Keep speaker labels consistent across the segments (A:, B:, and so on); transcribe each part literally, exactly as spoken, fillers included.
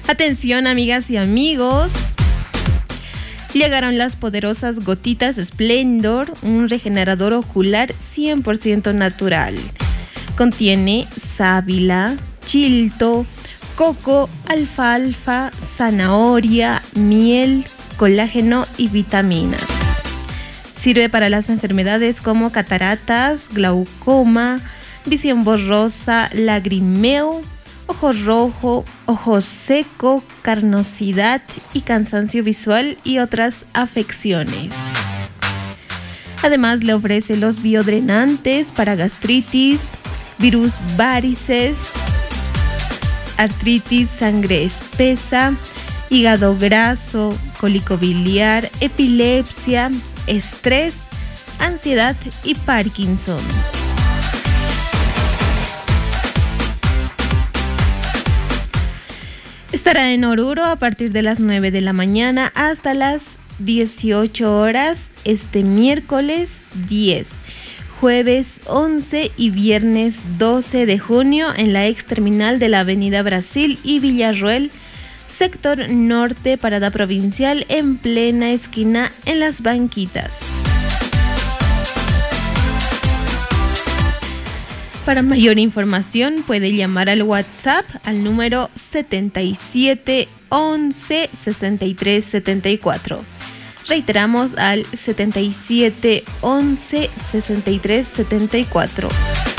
A: Atención, amigas y amigos. Llegaron las poderosas gotitas Splendor, un regenerador ocular cien por ciento natural. Contiene sábila, chilto, coco, alfalfa, zanahoria, miel, colágeno y vitaminas. Sirve para las enfermedades como cataratas, glaucoma, visión borrosa, lagrimeo, ojo rojo, ojo seco, carnosidad y cansancio visual y otras afecciones. Además, le ofrece los biodrenantes para gastritis, virus varices, artritis, sangre espesa, hígado graso, cólico biliar, epilepsia, estrés, ansiedad y Parkinson. Estará en Oruro a partir de las nueve de la mañana hasta las dieciocho horas este miércoles diez, jueves once y viernes doce de junio en la ex terminal de la Avenida Brasil y Villarroel, sector norte, parada provincial, en plena esquina en Las Banquitas. Para mayor información puede llamar al WhatsApp al número setenta y siete once sesenta y tres setenta y cuatro. Reiteramos al setenta y siete once sesenta y tres setenta y cuatro.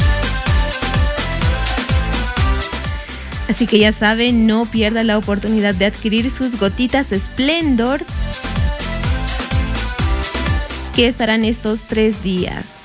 A: Así que ya saben, no pierda la oportunidad de adquirir sus gotitas Splendor, que estarán estos tres días.